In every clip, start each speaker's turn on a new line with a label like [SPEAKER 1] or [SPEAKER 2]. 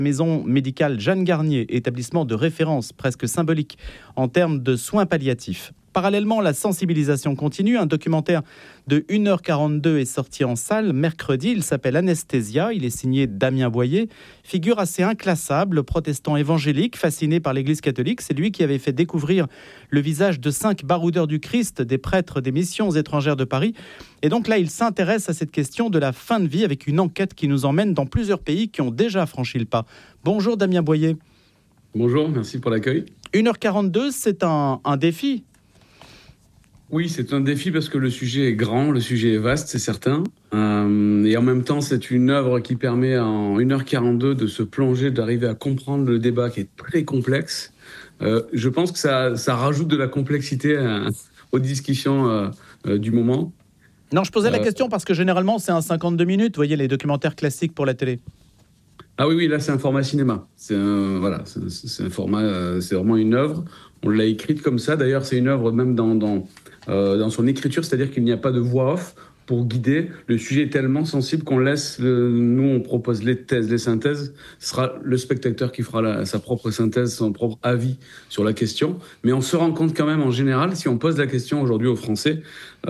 [SPEAKER 1] Maison médicale Jeanne Garnier, établissement de référence presque symbolique en termes de soins palliatifs. Parallèlement, la sensibilisation continue. Un documentaire de 1h42 est sorti en salle mercredi. Il s'appelle Anesthésia. Il est signé Damien Boyer. Figure assez inclassable, protestant évangélique, fasciné par l'Église catholique. C'est lui qui avait fait découvrir le visage de 5 baroudeurs du Christ, des prêtres des missions étrangères de Paris. Et donc là, il s'intéresse à cette question de la fin de vie avec une enquête qui nous emmène dans plusieurs pays qui ont déjà franchi le pas. Bonjour Damien Boyer.
[SPEAKER 2] Bonjour, merci pour l'accueil.
[SPEAKER 1] 1h42, c'est un défi.
[SPEAKER 2] Oui, c'est un défi parce que le sujet est grand, le sujet est vaste, c'est certain. Et en même temps, c'est une œuvre qui permet en 1h42 de se plonger, d'arriver à comprendre le débat qui est très complexe. Je pense que ça rajoute de la complexité aux discussions du moment.
[SPEAKER 1] Non, je posais la question parce que généralement, c'est un 52 minutes, vous voyez, les documentaires classiques pour la télé.
[SPEAKER 2] Ah oui, là, c'est un format cinéma. C'est un format, c'est vraiment une œuvre. On l'a écrite comme ça. D'ailleurs, c'est une œuvre même dans son écriture, c'est-à-dire qu'il n'y a pas de voix off pour guider. Le sujet est tellement sensible qu'on laisse, nous on propose les thèses, les synthèses, ce sera le spectateur qui fera sa propre synthèse, son propre avis sur la question. Mais on se rend compte quand même en général, si on pose la question aujourd'hui aux Français,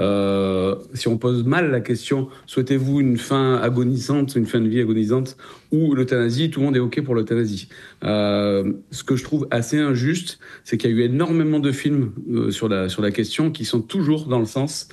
[SPEAKER 2] si on pose mal la question, souhaitez-vous une fin agonisante, une fin de vie agonisante ou l'euthanasie, tout le monde est OK pour l'euthanasie. Ce que je trouve assez injuste, c'est qu'il y a eu énormément de films sur la question qui sont toujours dans le sens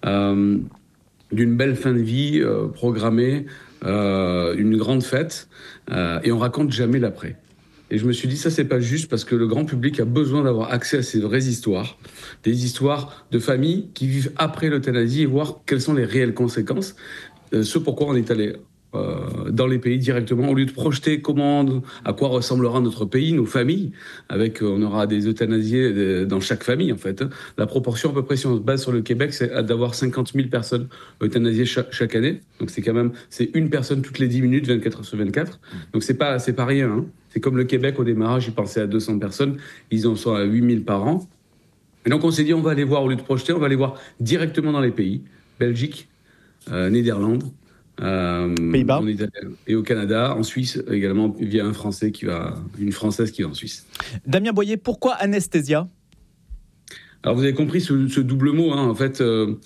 [SPEAKER 2] d'une belle fin de vie programmée, une grande fête, et on raconte jamais l'après. Et je me suis dit, ça, c'est pas juste parce que le grand public a besoin d'avoir accès à ces vraies histoires, des histoires de familles qui vivent après l'euthanasie et voir quelles sont les réelles conséquences. Ce pourquoi on est allé dans les pays directement, au lieu de projeter à quoi ressemblera notre pays, nos familles, on aura des euthanasiés dans chaque famille en fait. La proportion à peu près, si on se base sur le Québec, c'est d'avoir 50 000 personnes euthanasiées chaque année. Donc c'est une personne toutes les 10 minutes, 24 heures sur 24. Donc c'est pas rien. Hein. C'est comme le Québec au démarrage, ils pensaient à 200 personnes, ils en sont à 8 000 par an. Et donc on s'est dit, on va aller voir, au lieu de projeter, on va aller voir directement dans les pays, Belgique, Néderlande,
[SPEAKER 1] Pays-Bas
[SPEAKER 2] et au Canada, en Suisse également, via une Française qui va en Suisse.
[SPEAKER 1] Damien Boyer, pourquoi Anesthésia ?
[SPEAKER 2] Alors vous avez compris ce double mot, hein, en fait,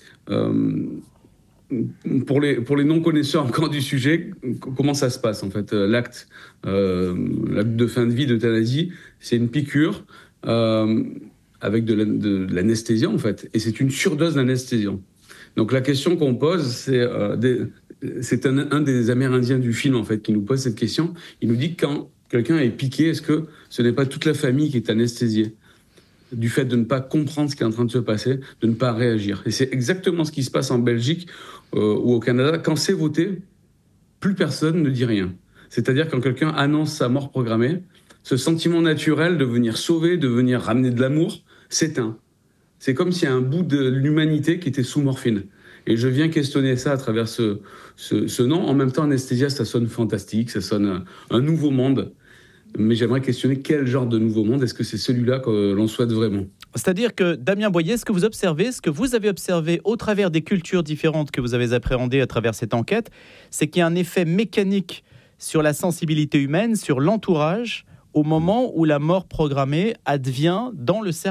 [SPEAKER 2] pour les non-connaisseurs encore du sujet, comment ça se passe en fait, l'acte de fin de vie d'euthanasie, c'est une piqûre avec de l'anesthésiant en fait, et c'est une surdose d'anesthésiant. Donc la question qu'on pose, c'est un des Amérindiens du film en fait qui nous pose cette question. Il nous dit que quand quelqu'un est piqué, est-ce que ce n'est pas toute la famille qui est anesthésiée du fait de ne pas comprendre ce qui est en train de se passer, de ne pas réagir. Et c'est exactement ce qui se passe en Belgique ou au Canada. Quand c'est voté, plus personne ne dit rien. C'est-à-dire quand quelqu'un annonce sa mort programmée, ce sentiment naturel de venir sauver, de venir ramener de l'amour, s'éteint. C'est comme s'il y a un bout de l'humanité qui était sous morphine. Et je viens questionner ça à travers ce nom. En même temps, anesthésia, ça sonne fantastique, ça sonne un nouveau monde. Mais j'aimerais questionner quel genre de nouveau monde. Est-ce que c'est celui-là que l'on souhaite vraiment ?
[SPEAKER 1] C'est-à-dire que, Damien Boyer, ce que vous avez observé au travers des cultures différentes que vous avez appréhendées à travers cette enquête, c'est qu'il y a un effet mécanique sur la sensibilité humaine, sur l'entourage, au moment où la mort programmée advient dans le cercle